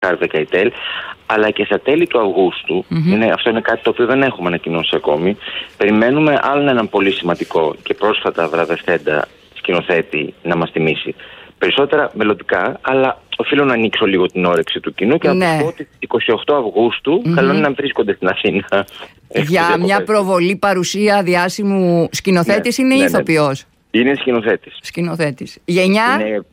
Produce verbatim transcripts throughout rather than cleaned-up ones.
Harvey Keitel, αλλά και στα τέλη του Αυγούστου, mm-hmm. είναι, αυτό είναι κάτι το οποίο δεν έχουμε ανακοινώσει ακόμη, περιμένουμε άλλον έναν πολύ σημαντικό και πρόσφατα βραβευθέντα σκηνοθέτη να μας τιμήσει. Περισσότερα μελλοντικά, αλλά οφείλω να ανοίξω λίγο την όρεξη του κοινού και να ναι. πω ότι είκοσι οκτώ Αυγούστου mm-hmm. καλό είναι να βρίσκονται στην Αθήνα. Για μια προβολή παρουσία διάσημου σκηνοθέτης ναι, είναι ναι, ηθοποιός. Ναι. Είναι σκηνοθέτης. Σκηνοθέτης. Γενιά... Είναι...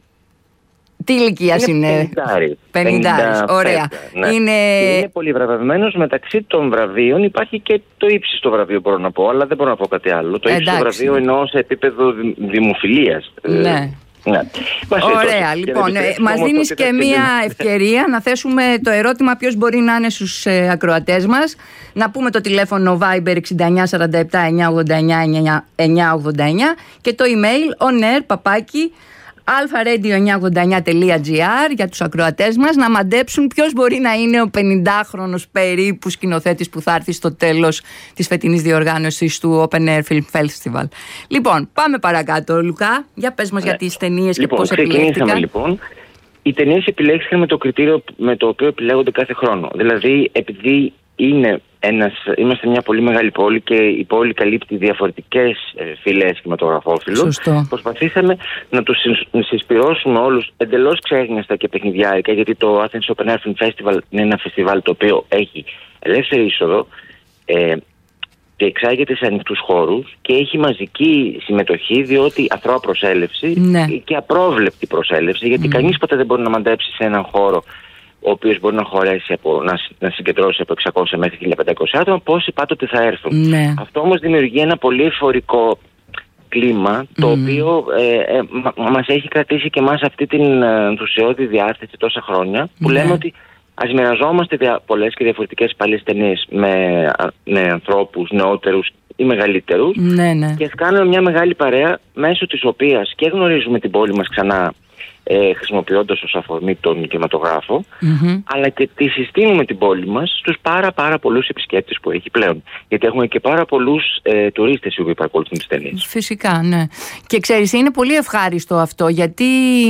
Τι ηλικία είναι? είναι? πενήντα. Ωραία. Ναι. Είναι... είναι πολύ βραβευμένος. Μεταξύ των βραβείων υπάρχει και το ύψιστο βραβείο, μπορώ να πω, αλλά δεν μπορώ να πω κάτι άλλο. Το ύψιστο βραβείο εννοώ σε επίπεδο δημοφιλίας. Ναι. Ναι. Ωραία, λοιπόν, ε, μας δίνεις και μία ευκαιρία να θέσουμε το ερώτημα ποιος μπορεί να είναι στους ε, ακροατές μας. Να πούμε το τηλέφωνο Viber εξήντα εννιά σαράντα επτά εννιακόσια ογδόντα εννιά εννιακόσια ογδόντα εννιά και το email onair παπάκι αλφα-radio εννιακόσια ογδόντα εννιά τελεία τζι άρ για τους ακροατές μας να μαντέψουν ποιος μπορεί να είναι ο πενηντάχρονος περίπου σκηνοθέτης που θα έρθει στο τέλος της φετινής διοργάνωσης του Open Air Film Festival. Λοιπόν, πάμε παρακάτω, Λουκά. Για πες μας ναι. για τις ταινίες λοιπόν, και πώς επιλέχθηκαν. Λοιπόν, οι ταινίες επιλέχθηκαν με το κριτήριο με το οποίο επιλέγονται κάθε χρόνο. Δηλαδή, επειδή είναι ένας, είμαστε μια πολύ μεγάλη πόλη και η πόλη καλύπτει διαφορετικές ε, φυλές κινηματογραφόφιλους. Προσπαθήσαμε να τους συσπυρώσουμε όλους εντελώς ξέγνιαστα και παιχνιδιάρικα, γιατί το Athens Open Air Film Festival είναι ένα φεστιβάλ το οποίο έχει ελεύθερη είσοδο ε, και εξάγεται σε ανοιχτούς χώρους και έχει μαζική συμμετοχή, διότι αθρώα προσέλευση ναι. και απρόβλεπτη προσέλευση, γιατί mm. κανείς ποτέ δεν μπορεί να μαντέψει σε έναν χώρο ο οποίος μπορεί να χωρέσει από, να, να συγκεντρώσει από εξακόσια μέχρι χίλια πεντακόσια άτομα, πόσοι πάντοτε θα έρθουν. Ναι. Αυτό όμως δημιουργεί ένα πολύ εφορικό κλίμα, το mm. οποίο ε, ε, μα, μας έχει κρατήσει και εμάς αυτή την ενθουσιώδη διάθεση τόσα χρόνια, που ναι. λέμε ότι ας μοιραζόμαστε δια, πολλές και διαφορετικές παλιές ταινίες με, με ανθρώπους νεότερους ή μεγαλύτερους ναι, ναι. και ας κάνουμε μια μεγάλη παρέα μέσω της οποίας και γνωρίζουμε την πόλη μας ξανά, Ε, χρησιμοποιώντας ως αφορμή τον κινηματογράφο, mm-hmm. αλλά και τη συστήνουμε την πόλη μας στους πάρα πάρα πολλούς επισκέπτες που έχει πλέον. Γιατί έχουμε και πάρα πολλούς ε, τουρίστες οι οποίοι παρακολουθούν τις ταινίες. Φυσικά, ναι. Και ξέρεις, είναι πολύ ευχάριστο αυτό, γιατί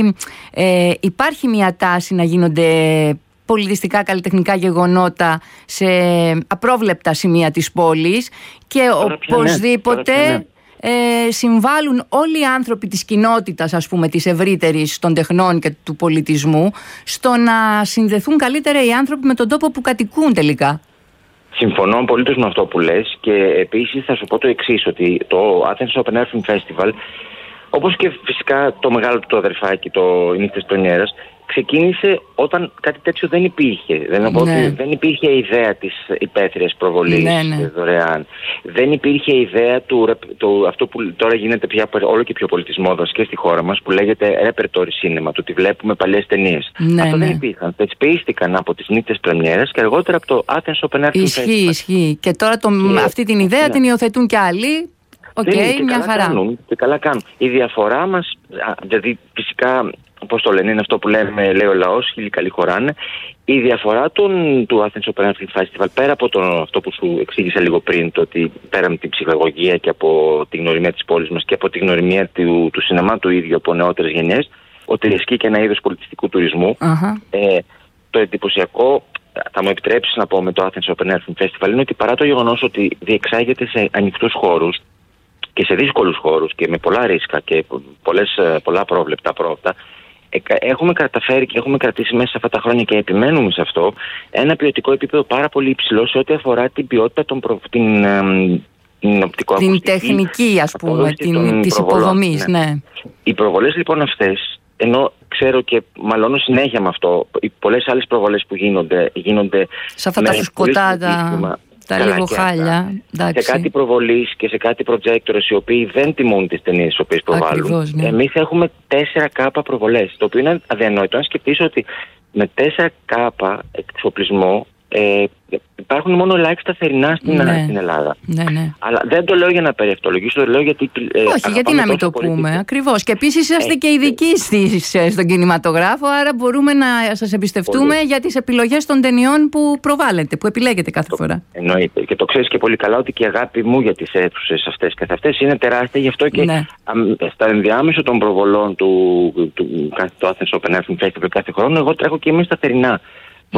ε, υπάρχει μια τάση να γίνονται πολιτιστικά καλλιτεχνικά γεγονότα σε απρόβλεπτα σημεία της πόλης και τώρα οπωσδήποτε... Ναι, ναι. Ε, συμβάλλουν όλοι οι άνθρωποι της κοινότητας, ας πούμε, της ευρύτερης των τεχνών και του πολιτισμού, στο να συνδεθούν καλύτερα οι άνθρωποι με τον τόπο που κατοικούν τελικά. Συμφωνώ απολύτως με αυτό που λες και επίσης θα σου πω το εξής, ότι το Athens Open Air Film Festival, όπως και φυσικά το μεγάλο του το αδερφάκι, το Νύχτες Πρεμιέρας, ξεκίνησε όταν κάτι τέτοιο δεν υπήρχε. Δεν, ναι. ότι δεν υπήρχε η ιδέα της υπαίθριας προβολής ναι, ναι. δωρεάν. Δεν υπήρχε η ιδέα του, του αυτό που τώρα γίνεται πια όλο και πιο πολιτισμόδας και στη χώρα μας, που λέγεται repertory cinema, το ότι βλέπουμε παλιές ταινίες. Ναι, αυτό ναι. δεν υπήρχαν. Θεσπίστηκαν από τις Νύχτες Πρεμιέρας και αργότερα από το Athens Open Air Film Festival. Ισχύει, ισχύει. Και τώρα το, και, αυτή την ιδέα ναι. την υιοθετούν και άλλοι. Οκ, okay, μια χαρά. Κάνουν, και καλά κάνουν. Η διαφορά μας, δηλαδή φυσικά, πώς το λένε, είναι αυτό που λέμε, λέει ο λαός, χίλιοι καλοί χωράνε. Η διαφορά των, του Athens Open Air Film Festival, πέρα από το, αυτό που σου εξήγησα λίγο πριν, το ότι πέρα από την ψυχαγωγία και από τη γνωριμία της πόλης μας και από τη γνωριμία του, του σινεμά του ίδιου από νεότερες γενιές, ότι ασκεί και ένα είδος πολιτιστικού τουρισμού. Uh-huh. Ε, το εντυπωσιακό, θα μου επιτρέψεις να πω, με το Athens Open Air Film Festival είναι ότι παρά το γεγονός ότι διεξάγεται σε ανοιχτούς χώρους και σε δύσκολους χώρους και με πολλά ρίσκα και πολλές, πολλά πρόβλεπτα πρόβατα, έχουμε καταφέρει και έχουμε κρατήσει μέσα σε αυτά τα χρόνια και επιμένουμε σε αυτό ένα ποιοτικό επίπεδο πάρα πολύ υψηλό σε ό,τι αφορά την ποιότητα των προ... την, την οπτικοακουστική, την τεχνική, ας πούμε, την, της υποδομής, ναι. ναι. Οι προβολές λοιπόν αυτές, ενώ ξέρω και μαλώνω συνέχεια με αυτό, οι πολλές άλλες προβολές που γίνονται γίνονται σε αυτά τα φουσκωτάτα, τα λίγο χάλια. Σε κάτι προβολής και σε κάτι προτζέκτορες οι οποίοι δεν τιμούν τις ταινίες τις οποίες προβάλλουν. Ακριβώς, ναι. Εμείς έχουμε τέσσερα κέι προβολές, το οποίο είναι αδιανόητο. Αν σκεφτείς ότι με τέσσερα κέι εξοπλισμό ε, υπάρχουν μόνο ελάχιστα θερινά στην, ναι. στην Ελλάδα. Ναι, ναι. Αλλά δεν το λέω για να περιευτολογήσω, το λέω γιατί. Ε, Όχι, γιατί να μην το πούμε. Ακριβώς. Και επίσης είσαστε ε, και ειδικοί ε, στον κινηματογράφο, άρα μπορούμε να σας εμπιστευτούμε πολύ. Για τις επιλογές των ταινιών που προβάλλετε, που επιλέγετε κάθε το, φορά. Εννοείται. Και το ξέρεις και πολύ καλά ότι και η αγάπη μου για τις αίθουσες αυτές καθ' αυτές είναι τεράστια. Γι' αυτό και ναι. α, στα ενδιάμεσο των προβολών του, του, του, του Athens Open Air Film Festival κάθε χρόνο, εγώ τρέχω και είμαι στα θερινά.